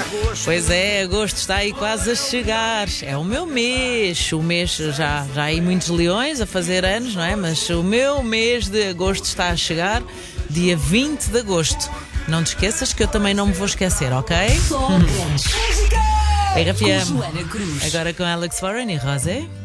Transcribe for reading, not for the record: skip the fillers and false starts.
Pois é, agosto está aí quase a chegar. É o meu mês. O mês já há aí muitos leões a fazer anos, não é? Mas o meu mês de agosto está a chegar, dia 20 de agosto. Não te esqueças que eu também não me vou esquecer, ok? RFM. Agora com Alex Warren e Rosé.